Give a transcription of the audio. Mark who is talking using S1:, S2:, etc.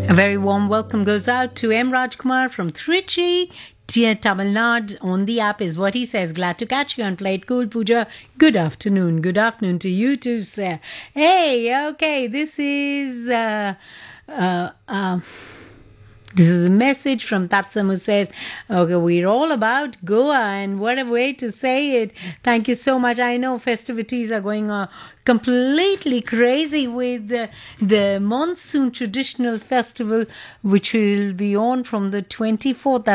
S1: A very warm welcome goes out to M. Rajkumar from Trichy, Tamil Nadu. On the app is what he says. Glad to catch you on Play It Cool, Pooja. Good afternoon. Good afternoon to you too, sir. Hey, okay, this is a message from Tatsam who says, okay, we're all about Goa, and what a way to say it. Thank you so much. I know festivities are going on completely crazy with the Monsoon Traditional Festival, which will be on from the 24th.